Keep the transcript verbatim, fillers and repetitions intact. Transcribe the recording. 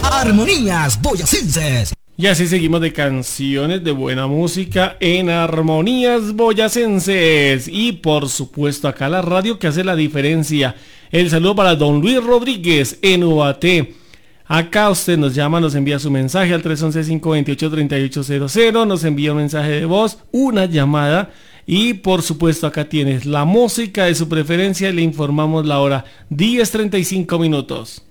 Armonías Boyacenses. Y así seguimos de canciones de buena música en Armonías Boyacenses. Y por supuesto acá la radio que hace la diferencia. El saludo para don Luis Rodríguez en U A T. Acá usted nos llama, nos envía su mensaje al tres once, cinco veintiocho, treinta y ocho cero cero. Nos envía un mensaje de voz, una llamada. Y por supuesto acá tienes la música de su preferencia y le informamos la hora diez treinta y cinco minutos.